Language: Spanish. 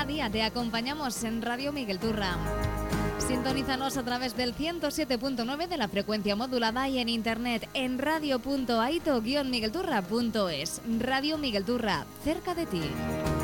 día te acompañamos en Radio Miguel Turra. Sintonízanos a través del 107.9 de la frecuencia modulada y en internet en radio.aito-miguelturra.es. Radio Miguel Turra, cerca de ti.